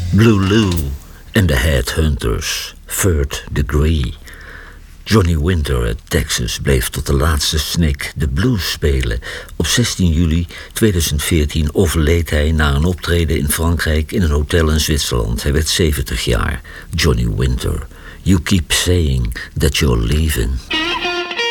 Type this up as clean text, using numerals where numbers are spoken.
Blue Lou en de Headhunters, Third Degree. Johnny Winter uit Texas bleef tot de laatste snik de blues spelen. Op 16 juli 2014 overleed hij na een optreden in Frankrijk in een hotel in Zwitserland. Hij werd 70 jaar. Johnny Winter. You keep saying that you're leaving.